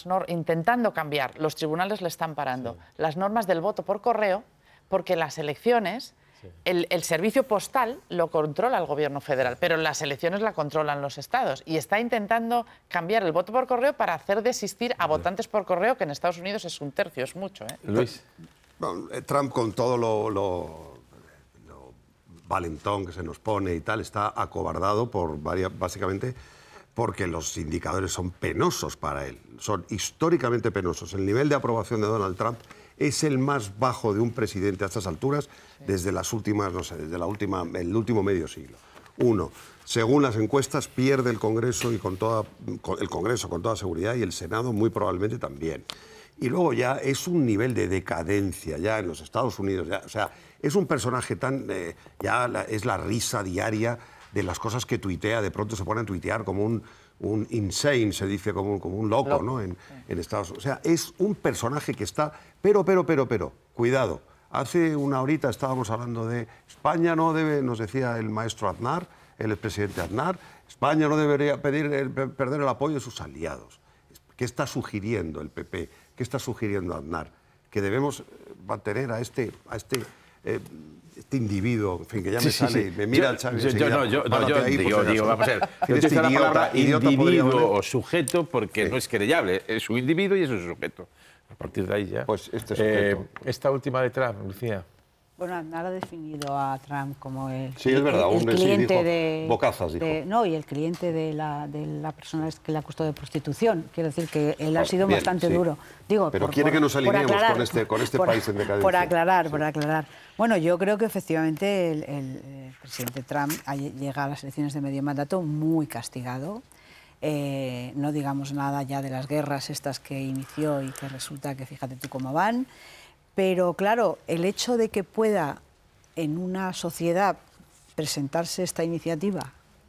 intentando cambiar, los tribunales le están parando, las normas del voto por correo, porque las elecciones, el servicio postal lo controla el gobierno federal, pero las elecciones la controlan los estados. Y está intentando cambiar el voto por correo para hacer desistir a votantes por correo, que en Estados Unidos es 1/3, es mucho. Luis. Bueno, Trump, con todo lo valentón que se nos pone y tal, está acobardado básicamente porque los indicadores son penosos para él, son históricamente penosos. El nivel de aprobación de Donald Trump es el más bajo de un presidente a estas alturas desde las últimas, no sé, desde el último medio siglo. Uno, según las encuestas, pierde el Congreso y con toda seguridad, y el Senado muy probablemente también. Y luego ya es un nivel de decadencia ya en los Estados Unidos, ya, o sea, es un personaje tan... es la risa diaria de las cosas que tuitea, de pronto se pone a tuitear como un insane, se dice, como un loco, ¿no? En Estados Unidos. O sea, es un personaje que está... Pero, cuidado. Hace una horita estábamos hablando de España no debe, nos decía el maestro Aznar, el expresidente Aznar, España no debería perder el apoyo de sus aliados. ¿Qué está sugiriendo el PP? ¿Qué está sugiriendo Aznar? Que debemos mantener a este individuo, en fin, que ya me sale y me mira el Xavi. Yo digo, vamos a ver, yo utilizo la palabra individuo o sujeto porque no es querellable, es un individuo y es un sujeto. A partir de ahí ya. Pues este sujeto. Esta última de Trump, Lucía. Bueno, Aznar ha definido a Trump como el cliente de... Bocazas, dijo. No, y el cliente de la persona que le acusó de prostitución. Quiero decir que él ha sido bastante duro. Digo, pero quiere que nos alineemos con este país en decadencia. Por aclarar. Bueno, yo creo que efectivamente el presidente Trump llega a las elecciones de medio mandato muy castigado. No digamos nada ya de las guerras estas que inició y que resulta que fíjate tú cómo van. Pero claro, el hecho de que pueda en una sociedad presentarse esta iniciativa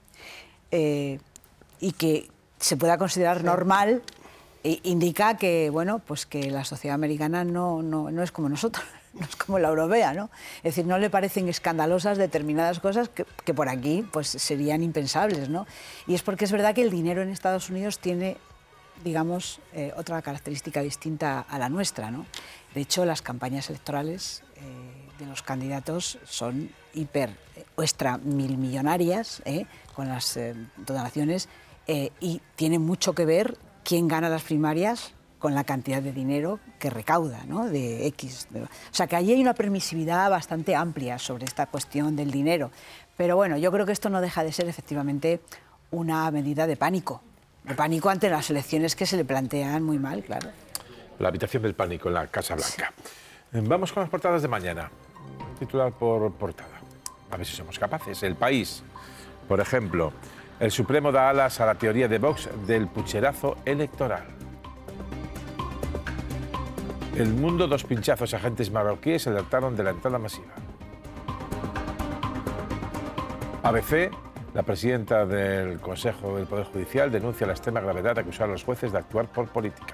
y que se pueda considerar normal, indica que, bueno, pues que la sociedad americana no es como nosotros, no es como la europea, ¿no? Es decir, no le parecen escandalosas determinadas cosas que por aquí pues serían impensables, ¿no? Y es porque es verdad que el dinero en Estados Unidos tiene, digamos, otra característica distinta a la nuestra, ¿no? De hecho, las campañas electorales de los candidatos son milmillonarias, con las donaciones, y tiene mucho que ver quién gana las primarias con la cantidad de dinero que recauda, ¿no? De X. O sea, que allí hay una permisividad bastante amplia sobre esta cuestión del dinero. Pero bueno, yo creo que esto no deja de ser efectivamente una medida de pánico ante las elecciones que se le plantean muy mal, claro. La habitación del pánico en la Casa Blanca. Vamos con las portadas de mañana. Titular por portada. A ver si somos capaces. El País, por ejemplo, el Supremo da alas a la teoría de Vox del pucherazo electoral. El Mundo, 2 pinchazos a agentes marroquíes alertaron de la entrada masiva. ABC, la presidenta del Consejo del Poder Judicial denuncia la extrema gravedad de acusar a los jueces de actuar por política.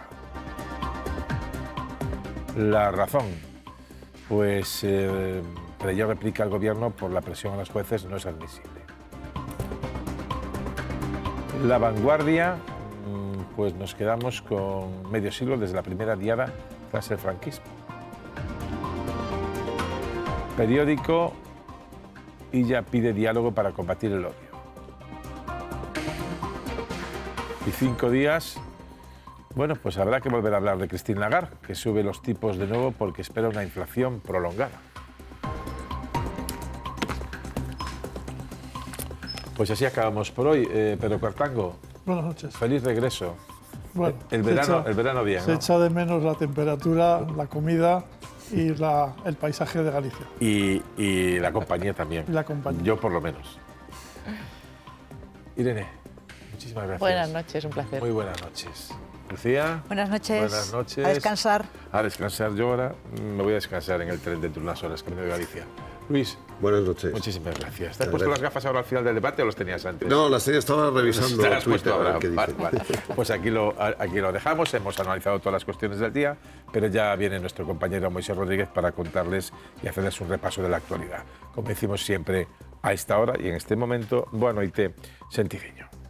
La Razón, pues Reyes replica al gobierno por la presión a los jueces no es admisible. La Vanguardia, pues nos quedamos con medio siglo desde la primera diada tras el franquismo. Periódico, Illa pide diálogo para combatir el odio. Y 5 días... Bueno, pues habrá que volver a hablar de Christine Lagarde, que sube los tipos de nuevo porque espera una inflación prolongada. Pues así acabamos por hoy. Pedro Cuartango. Buenas noches. Feliz regreso. Bueno, el verano bien, se ¿no? echa de menos la temperatura, la comida y el paisaje de Galicia. Y la compañía también. Y la compañía. Yo por lo menos. Irene, muchísimas gracias. Buenas noches, un placer. Muy buenas noches. Lucía. Buenas noches. Buenas noches. A descansar. A descansar. Yo ahora me voy a descansar en el tren dentro de unas horas, camino de Galicia. Luis. Buenas noches. Muchísimas gracias. ¿Te has puesto las gafas ahora al final del debate o los tenías antes? No, las estaba revisando Twitter. Ahora. Vale. Pues aquí lo dejamos. Hemos analizado todas las cuestiones del día, pero ya viene nuestro compañero Moisés Rodríguez para contarles y hacerles un repaso de la actualidad. Como decimos siempre a esta hora y en este momento, boa noite, sentidiño.